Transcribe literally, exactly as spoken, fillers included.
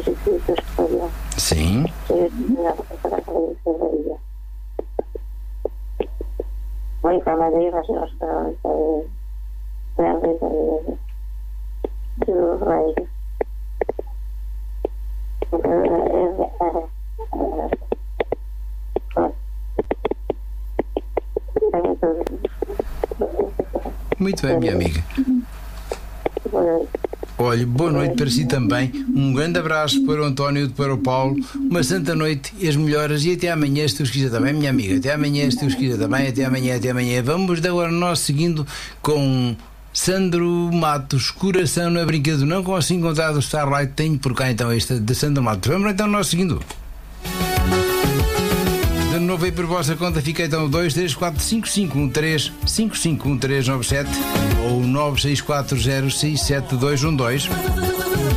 Sim. Voy para Madrid, vas a los trabajos de la reta de los reyes. Muito bem, minha amiga. Olha, boa noite para si também. Um grande abraço para o António e para o Paulo. Uma santa noite e as melhoras. E até amanhã, se Deus quiser também, minha amiga. Até amanhã, se Deus quiser também. Até amanhã, até amanhã. Vamos agora nós seguindo com Sandro Matos. Coração não é brinquedo, não consigo encontrar o Starlight. Tenho por cá então esta de Sandro Matos. Vamos então nós seguindo. De novo aí por vossa conta fica então dois três quatro cinco cinco um três cinco cinco um três nove sete ou nove seis quatro zero seis sete dois um dois.